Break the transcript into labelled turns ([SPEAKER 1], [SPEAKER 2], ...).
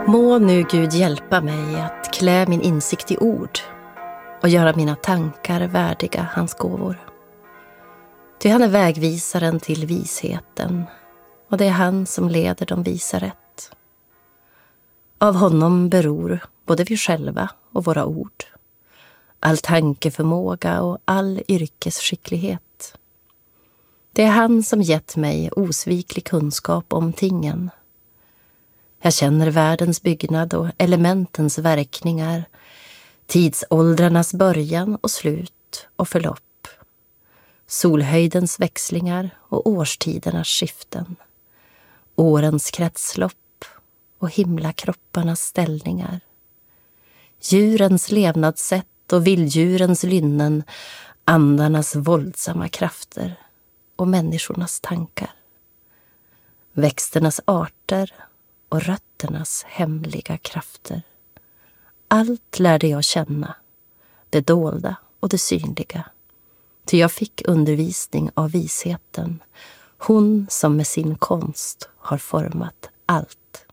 [SPEAKER 1] Må nu Gud hjälpa mig att klä min insikt i ord och göra mina tankar värdiga hans gåvor. Ty han är vägvisaren till visheten, och det är han som leder de visa rätt. Av honom beror både vi själva och våra ord, all tankeförmåga och all yrkesskicklighet. Det är han som gett mig osviklig kunskap om tingen. Jag känner världens byggnad och elementens verkningar, tidsåldrarnas början och slut och förlopp, solhöjdens växlingar och årstidernas skiften, årens kretslopp och himlakropparnas ställningar, djurens levnadssätt och vilddjurens lynnen, andarnas våldsamma krafter och människornas tankar, växternas arter och rötternas hemliga krafter. Allt lärde jag känna, det dolda och det synliga. Ty jag fick undervisning av visheten, hon som med sin konst har format allt.